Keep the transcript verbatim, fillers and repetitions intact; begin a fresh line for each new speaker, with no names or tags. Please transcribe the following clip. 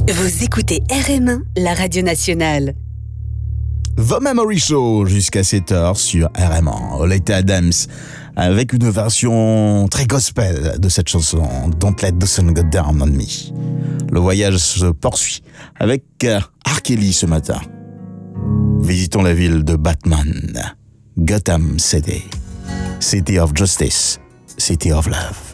Vous écoutez R M un, la radio nationale.
The Memory Show jusqu'à sept heures sur R M un. Oleta Adams avec une version très gospel de cette chanson Don't Let the Sun Go Down on Me. Le voyage se poursuit avec R. Kelly ce matin. Visitons la ville de Batman, Gotham City, City of Justice, City of Love.